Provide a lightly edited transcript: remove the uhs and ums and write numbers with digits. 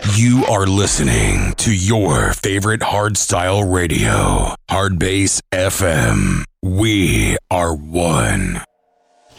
You are listening to your favorite hardstyle radio, Hardbass FM. We are one.